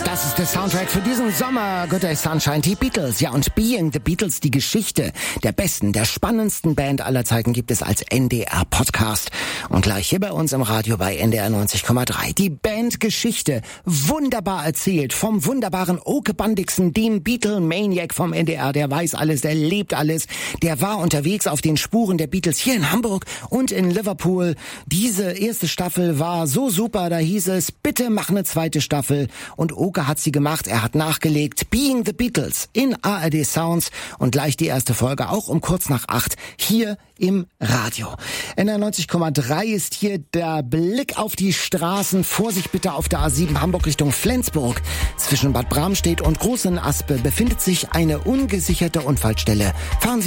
Das ist der Soundtrack für diesen Sommer. Good Day Sunshine, die Beatles. Ja, und Being the Beatles, die Geschichte der besten, der spannendsten Band aller Zeiten gibt es als NDR-Podcast. Und gleich hier bei uns im Radio bei NDR 90,3. Die Bandgeschichte, wunderbar erzählt vom wunderbaren Oke Bandixen, dem Beatle-Maniac vom NDR. Der weiß alles, der lebt alles. Der war unterwegs auf den Spuren der Beatles hier in Hamburg und in Liverpool. Diese erste Staffel war so super, da hieß es, bitte mach eine zweite Staffel. Und Oke hat sie gemacht, er hat nachgelegt. Being the Beatles in ARD Sounds und gleich die erste Folge, auch um kurz nach 8 hier im Radio. NDR 90,3 ist hier der Blick auf die Straßen. Vorsicht bitte auf der A7 Hamburg Richtung Flensburg. Zwischen Bad Bramstedt und Großenaspe befindet sich eine ungesicherte Unfallstelle. Fahren Sie